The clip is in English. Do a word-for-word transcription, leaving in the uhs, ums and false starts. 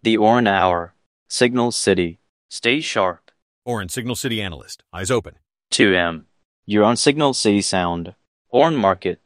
The Orin Hour. Signal City. Stay sharp. Orin, Signal City analyst. Eyes open. two M. You're on Signal City Sound. Orin Market.